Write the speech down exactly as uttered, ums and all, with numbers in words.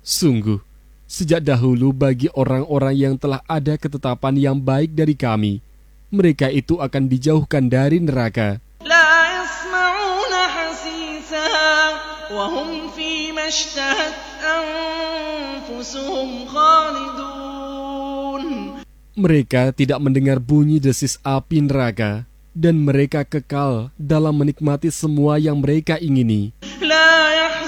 Sungguh, sejak dahulu bagi orang-orang yang telah ada ketetapan yang baik dari kami, mereka itu akan dijauhkan dari neraka. لا يسمعون حسيسها وهم فيما اشتهت أنفسهم خالدون. Mereka tidak mendengar bunyi desis api neraka, dan mereka kekal dalam menikmati semua yang mereka ingini. لا